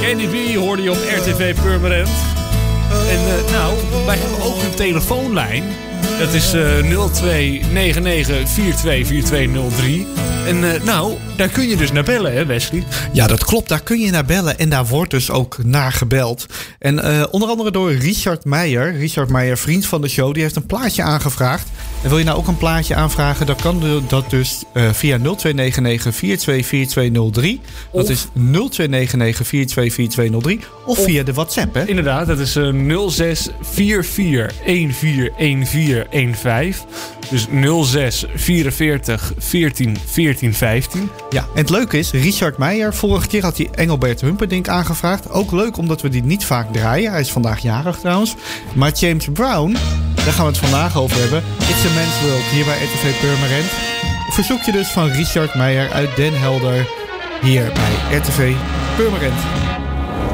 Kenny B hoorde je op RTV Purmerend. En wij hebben ook een telefoonlijn. Dat is 0299424203. En daar kun je dus naar bellen, hè Wesley? Ja, dat klopt. Daar kun je naar bellen. En daar wordt dus ook naar gebeld. En onder andere door Richard Meijer. Richard Meijer, vriend van de show, die heeft een plaatje aangevraagd. En wil je nou ook een plaatje aanvragen, dan kan dat dus via 0299424203. Dat is 0299424203. Of via de WhatsApp, hè? Inderdaad, dat is 0644141415. Dus 0644141415. Ja, en het leuke is, Richard Meijer, vorige keer had hij Engelbert Humperdinck aangevraagd. Ook leuk, omdat we die niet vaak draaien. Hij is vandaag jarig trouwens. Maar James Brown, daar gaan we het vandaag over hebben. It's a Man's World, hier bij RTV Purmerend. Verzoekje dus van Richard Meijer uit Den Helder, hier bij RTV Purmerend.